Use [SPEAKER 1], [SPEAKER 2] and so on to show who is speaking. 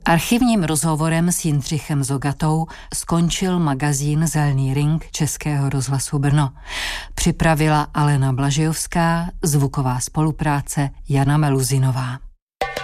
[SPEAKER 1] Archivním rozhovorem s Jindřichem Zogatou skončil magazín Zelený ring Českého rozhlasu Brno. Připravila Alena Blažejovská, zvuková spolupráce Jana Meluzinová.